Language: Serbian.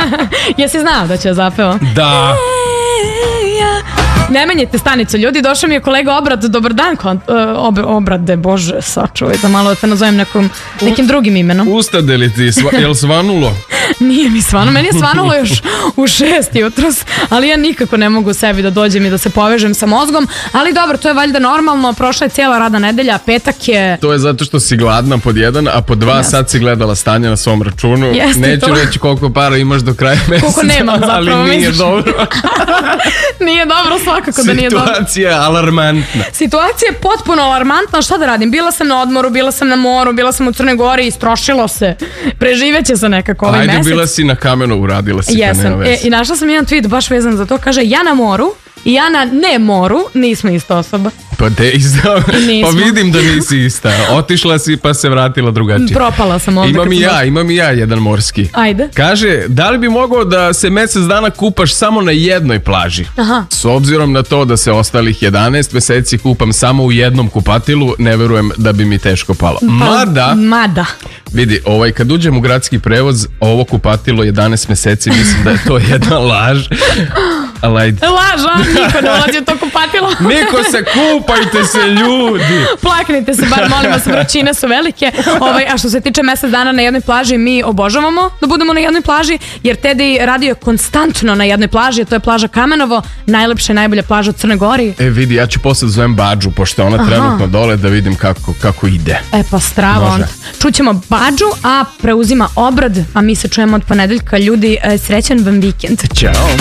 Jesi znao da će zapeva? Da. Ne menjajte stanicu, ljudi, došao mi je kolega Obrad, dobar dan, Obrade, bože, sačuvaj, da malo da te nazovem nekim drugim imenom. Ustade li ti, jel svanulo? Nije mi svanulo, meni je svanulo još u 6 jutros, ali ja nikako ne mogu sebi da dođem i da se povežem sa mozgom, ali dobro, to je valjda normalno, prošla je cijela radna nedelja, petak je... To je zato što si gladna pod 1, a pod 2 sad si gledala stanje na svom računu. Neću reći koliko para imaš do kraja meseca, koliko nemam, zapravo, ali nije dobro. Nije dobro, svakako da nije dobro. Situacija je alarmantna. Situacija je potpuno alarmantna, šta da radim? Bila sam na odmoru, bila sam na moru, bila sam u Crnoj Gori, istrošilo se. Preživeće se nekako ovaj mesec. Ajde, bila si na kamenu, uradila si. Jesam, i našla sam jedan tweet baš vezan za to, kaže ja na moru i ja na ne moru nismo ista osoba. Pa pa vidim da nisi ista. Otišla si pa se vratila drugačije. Propala sam ovdje. Imam i ja jedan morski. Ajde. Kaže, da li bi mogao da se mesec dana kupaš samo na jednoj plaži? Aha. S obzirom na to da se ostalih 11 meseci kupam samo u jednom kupatilu, ne verujem da bi mi teško palo. Mada. Vidi, kad uđem u gradski prevoz, ovo kupatilo 11 meseci, mislim da je to jedna laž. Laž, niko ne ulazi u to kupatilo. Niko se kupajte se, ljudi. Plaknite se, bar molim vas, vrućine su velike. A što se tiče mesec dana na jednoj plaži, mi obožavamo da budemo na jednoj plaži, jer Teddy radio konstantno na jednoj plaži, a to je plaža Kamenovo, najlepša i najbolja plaža u Crnoj Gori. Vidi, ja ću posle zovem Badžu, pošto je ona trenutno dole, da vidim kako ide. Pa strava onda. Čućemo Badžu, a preuzima Obrad, a mi se čujemo od ponedeljka. Ljudi, srećan vam vikend. Ćao.